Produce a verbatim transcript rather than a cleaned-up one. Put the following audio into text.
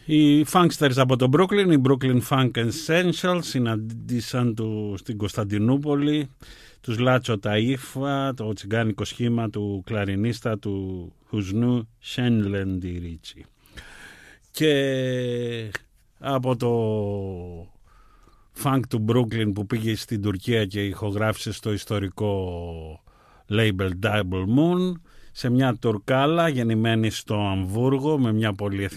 Οι Funksters από το Brooklyn, οι Brooklyn Funk Essentials, συναντήσαν του στην Κωνσταντινούπολη τους Λάτσο Ταΐφα, το τσιγκάνικο σχήμα του κλαρινίστα του Χουσνού Σένλεντι Ρίτσι. Και από το funk του Brooklyn που πήγε στην Τουρκία και ηχογράφησε στο ιστορικό label Double Moon, σε μια Τουρκάλα γεννημένη στο Αμβούργο με μια πολυεθνική